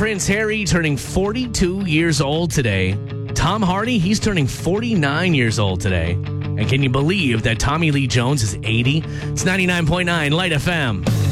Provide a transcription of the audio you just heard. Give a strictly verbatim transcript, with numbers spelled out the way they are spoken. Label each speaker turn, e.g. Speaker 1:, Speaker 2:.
Speaker 1: Prince Harry turning forty-two years old today. Tom Hardy, he's turning forty-nine years old today. And can you believe that Tommy Lee Jones is eighty? It's ninety-nine point nine Light F M.